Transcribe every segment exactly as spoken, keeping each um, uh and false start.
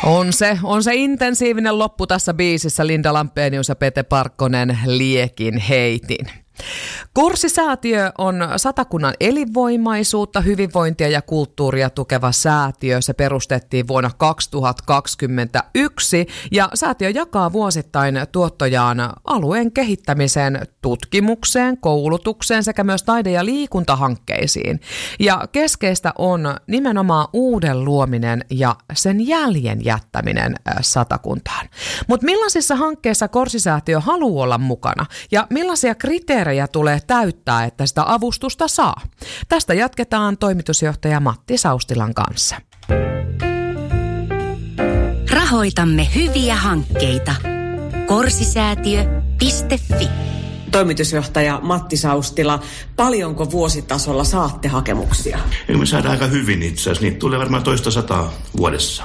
On se, on se intensiivinen loppu tässä biisissä. Linda Lampenius ja Pete Parkkonen Liekin heitin. Kurssisäätiö on Satakunnan elinvoimaisuutta, hyvinvointia ja kulttuuria tukeva säätiö. Se perustettiin vuonna kaksituhattakaksikymmentäyksi ja säätiö jakaa vuosittain tuottojaan alueen kehittämiseen, tutkimukseen, koulutukseen sekä myös taide- ja liikuntahankkeisiin. Ja keskeistä on nimenomaan uuden luominen ja sen jäljen jättäminen Satakuntaan. Mutta millaisissa hankkeissa Kurssisäätiö haluaa olla mukana ja millaisia kriteerejä tulee täyttää, että sitä avustusta saa? Tästä jatketaan toimitusjohtaja Matti Saustilan kanssa. Rahoitamme hyviä hankkeita. Kurssisäätiö piste fi. Toimitusjohtaja Matti Saustila, paljonko vuositasolla saatte hakemuksia? Me saadaan aika hyvin itse asiassa. Niitä tulee varmaan toista sataa vuodessa.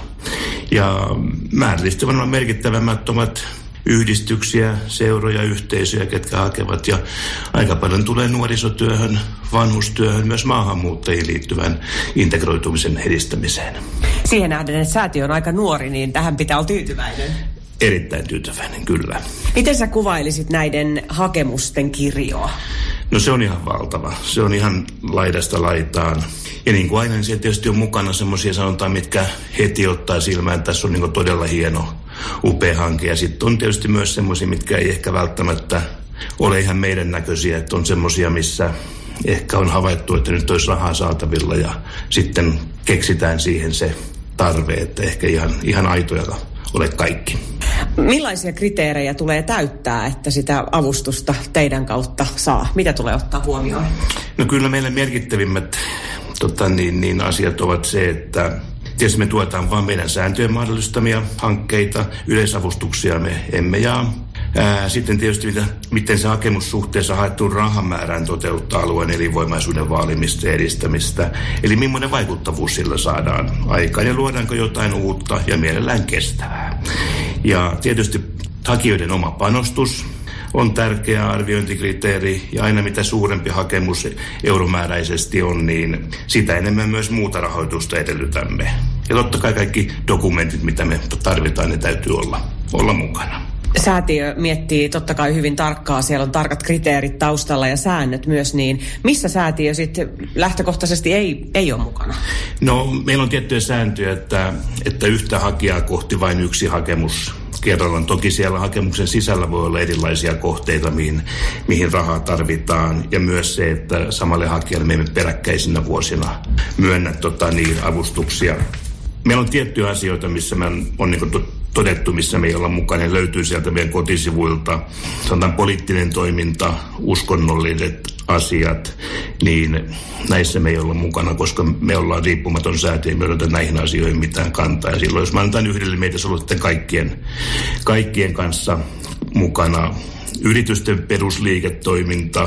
Ja määrällisesti varmaan merkittävämmät ovat yhdistyksiä, seuroja, yhteisöjä, ketkä hakevat. Ja aika paljon tulee nuorisotyöhön, vanhustyöhön, myös maahanmuuttajiin liittyvän integroitumisen edistämiseen. Siihen nähden, että säätiö on aika nuori, niin tähän pitää olla tyytyväinen. Erittäin tyytyväinen, kyllä. Miten sä kuvailisit näiden hakemusten kirjoa? No se on ihan valtava. Se on ihan laidasta laitaan. Ja niin kuin aina, niin siellä tietysti on mukana semmoisia sanotaan, mitkä heti ottaa silmään. Tässä on niin kuin todella hieno, upea hanke. Ja sitten on tietysti myös semmoisia, mitkä ei ehkä välttämättä ole ihan meidän näköisiä. Että on semmoisia, missä ehkä on havaittu, että nyt olisi rahaa saatavilla. Ja sitten keksitään siihen se tarve, että ehkä ihan, ihan aitoja ole kaikki. Millaisia kriteerejä tulee täyttää, että sitä avustusta teidän kautta saa? Mitä tulee ottaa huomioon? No kyllä meillä merkittävimmät tota, niin, niin asiat ovat se, että tietysti me tuetaan vain meidän sääntöjen mahdollistamia hankkeita, yleisavustuksia me emme jaa. Ää, sitten tietysti mitä, miten se hakemus suhteessa haettuun rahamäärään toteuttaa alueen elinvoimaisuuden vaalimista ja edistämistä. Eli millainen vaikuttavuus sillä saadaan aikaan ja luodaanko jotain uutta ja mielellään kestävää. Ja tietysti hakijoiden oma panostus on tärkeä arviointikriteeri ja aina mitä suurempi hakemus euromääräisesti on, niin sitä enemmän myös muuta rahoitusta edellytämme. Ja totta kai kaikki dokumentit, mitä me tarvitaan, ne täytyy olla, olla mukana. Säätiö miettii totta kai hyvin tarkkaa, siellä on tarkat kriteerit taustalla ja säännöt myös, niin missä säätiö sitten lähtökohtaisesti ei, ei ole mukana? No meillä on tiettyjä sääntöjä, että, että yhtä hakijaa kohti vain yksi hakemus kerrallaan. Toki siellä hakemuksen sisällä voi olla erilaisia kohteita, mihin, mihin rahaa tarvitaan ja myös se, että samalle hakijalle me emme peräkkäisinä vuosina myönnä tota, niin, avustuksia. Meillä on tiettyjä asioita, missä me on, on niin kuin todettu, missä me ei olla mukana. Ne löytyy sieltä meidän kotisivuilta. Sanotaan poliittinen toiminta, uskonnolliset asiat, niin näissä me ei olla mukana, koska me ollaan riippumaton säätiö, me ei odota näihin asioihin mitään kantaa. Ja silloin, jos mä annan yhdelle, meitä se on ollut kaikkien, kaikkien kanssa mukana. Yritysten perusliiketoiminta,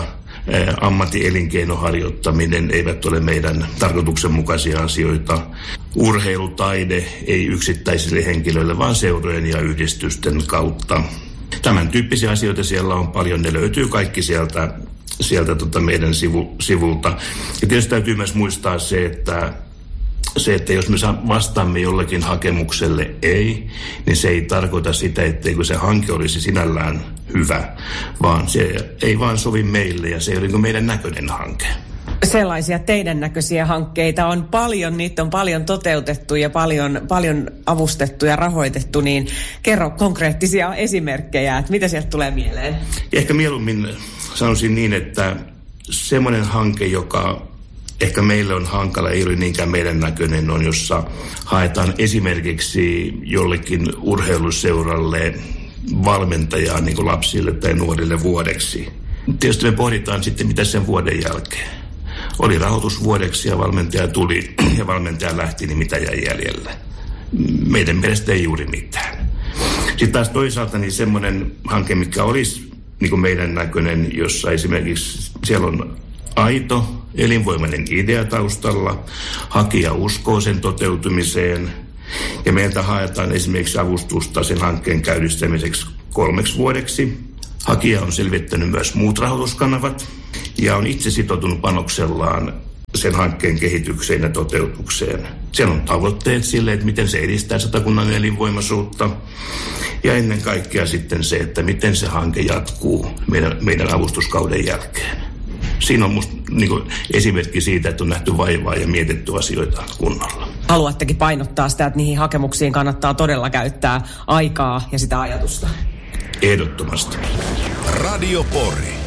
ammattielinkeinoharjoittaminen eivät ole meidän tarkoituksenmukaisia asioita. Urheilu, taide ei yksittäisille henkilöille, vaan seurojen ja yhdistysten kautta. Tämän tyyppisiä asioita siellä on paljon. Ne löytyy kaikki sieltä, sieltä tota meidän sivu, sivulta. Ja tietysti täytyy myös muistaa se, että Se, että jos me vastaamme jollekin hakemukselle ei, niin se ei tarkoita sitä, etteikö se hanke olisi sinällään hyvä, vaan se ei vaan sovi meille ja se ei ole meidän näköinen hanke. Sellaisia teidän näköisiä hankkeita on paljon, niitä on paljon toteutettu ja paljon, paljon avustettu ja rahoitettu, niin kerro konkreettisia esimerkkejä, että mitä sieltä tulee mieleen? Ehkä mieluummin sanoisin niin, että semmoinen hanke, joka ehkä meille on hankala, ei ole niinkään meidän näköinen, on jossa haetaan esimerkiksi jollekin urheiluseuralle valmentajaa niin kuin lapsille tai nuorille vuodeksi. Tietysti me pohditaan sitten, mitä sen vuoden jälkeen. Oli rahoitus vuodeksi ja valmentaja tuli ja valmentaja lähti, niin mitä jäi jäljelle? Meidän mielestä ei juuri mitään. Sitten taas toisaalta niin semmoinen hanke, mikä olisi niin kuin meidän näköinen, jossa esimerkiksi siellä on aito, elinvoimainen idea taustalla, hakija uskoo sen toteutumiseen ja meiltä haetaan esimerkiksi avustusta sen hankkeen käynnistämiseksi kolmeksi vuodeksi. Hakija on selvittänyt myös muut rahoituskanavat ja on itse sitoutunut panoksellaan sen hankkeen kehitykseen ja toteutukseen. Siellä on tavoitteet sille, että miten se edistää Satakunnan elinvoimaisuutta. Ja ennen kaikkea sitten se, että miten se hanke jatkuu meidän, meidän avustuskauden jälkeen. Siinä on musta niin kuin esimerkki siitä, että on nähty vaivaa ja mietitty asioita kunnolla. Haluattekin painottaa sitä, että niihin hakemuksiin kannattaa todella käyttää aikaa ja sitä ajatusta. Ehdottomasti. Radio Pori.